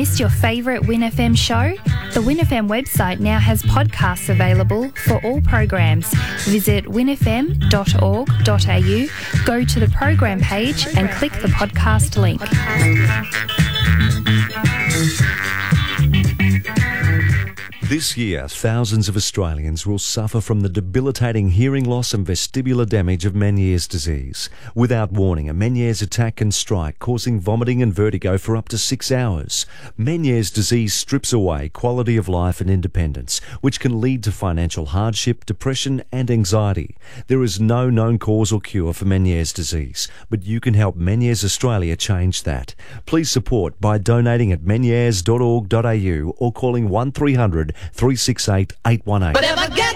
missed your favourite Win FM show? The Win FM website now has podcasts available for all programs. Visit winfm.org.au, go to the program page and click the podcast link. This year, thousands of Australians will suffer from the debilitating hearing loss and vestibular damage of Meniere's disease. Without warning, a Meniere's attack can strike, causing vomiting and vertigo for up to 6 hours. Meniere's disease strips away quality of life and independence, which can lead to financial hardship, depression and anxiety. There is no known cause or cure for Meniere's disease, but you can help Meniere's Australia change that. Please support by donating at menieres.org.au or calling 1300 368 818.